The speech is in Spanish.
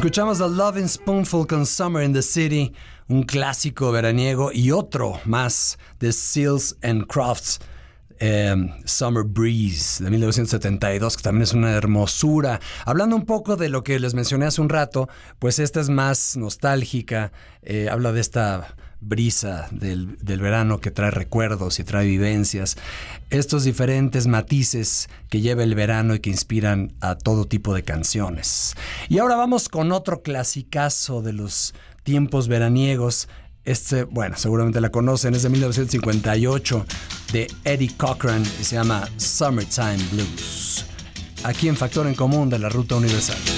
Escuchamos The Loving Spoonful con Summer in the City, un clásico veraniego, y otro más de Seals and Crofts, Summer Breeze de 1972, que también es una hermosura. Hablando un poco de lo que les mencioné hace un rato, pues esta es más nostálgica, habla de esta brisa del verano que trae recuerdos y trae vivencias, estos diferentes matices que lleva el verano y que inspiran a todo tipo de canciones. Y ahora vamos con otro clasicazo de los tiempos veraniegos. Bueno, seguramente la conocen, es de 1958 de Eddie Cochran y se llama Summertime Blues. Aquí en Factor en Común de la Ruta Universal.